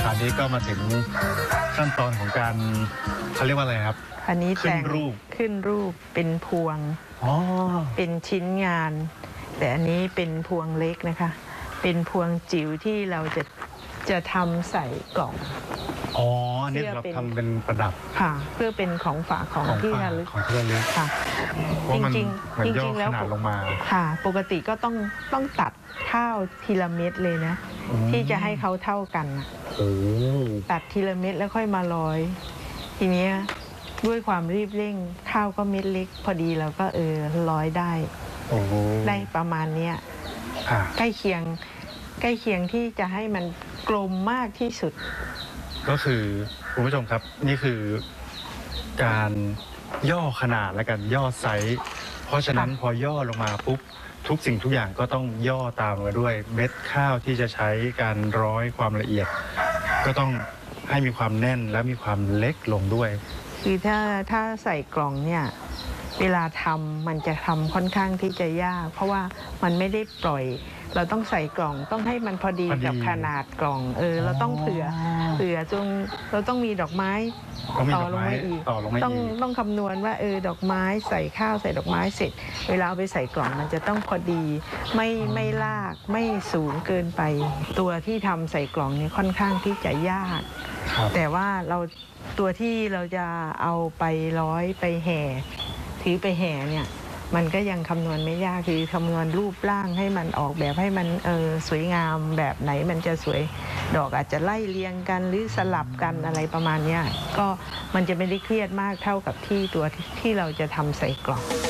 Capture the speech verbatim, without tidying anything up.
คราวนี้ก็มาถึงขั้นตอนของการเขาเรียกว่าอะไรครับอันนี้ขึ้นแต่งรูปขึ้นรูปเป็นพวงอ๋อเป็นชิ้นงาน แต่อันนี้เป็นพวงเล็กนะคะ เป็นพวงจิ๋วที่เราจะจะทำใส่กล่องอ๋ออันนี้เราทำเป็นประดับค่ะเพื่อเป็นของฝากของที่ระลึกของที่ระลึกค่ะจริงๆจริงๆแล้วขนาดลงมาค่ะปกติก็ต้องต้องตัดข้าวทีละเม็ดเลยนะที่จะให้เขาเท่ากันตัดทีละเม็ดแล้วค่อยมาร้อยทีนี้ด้วยความรีบเร่งข้าวก็เม็ดเล็กพอดีเราก็เออร้อยได้ได้ประมาณเนี้ยใกล้เคียงใกล้เคียงที่จะให้มันกลมมากที่สุดก็คือคุณผู้ชมครับนี่คือการย่อขนาดและการย่อไซส์เพราะฉะนั้นพอย่อลงมาปุ๊บทุกสิ่งทุกอย่างก็ต้องย่อตามมาด้วยเม็ดข้าวที่จะใช้การร้อยความละเอียดก็ต้องให้มีความแน่นและมีความเล็กลงด้วยคือถ้าถ้าใส่กล่องเนี่ยเวลาทำมันจะทำค่อนข้างที่จะยากเพราะว่ามันไม่ได้ปล่อยเราต้องใส่กล่องต้องให้มันพอดีกับขนาดกล่องเออเราต้องเผื่อเผื่อจงเราต้องมีดอกไม้ต่อลงมาอีกต้องต้องคำนวณว่าเออดอกไม้ใส่ข้าวใส่ดอกไม้เสร็จเวลาเอาไปใส่กล่องมันจะต้องพอดีไม่ไม่ลากไม่สูงเกินไปตัวที่ทำใส่กล่องนี้ค่อนข้างที่จะยากแต่ว่าเราตัวที่เราจะเอาไปร้อยไปแห่ถือไปแห่เนี่ยมันก็ยังคำนวณไม่ยากคือคำนวณรูปร่างให้มันออกแบบให้มันเออสวยงามแบบไหนมันจะสวยดอกอาจจะไล่เรียงกันหรือสลับกันอะไรประมาณนี้ก็มันจะไม่ได้เครียดมากเท่ากับที่ตัวที่เราจะทำใส่กล่อง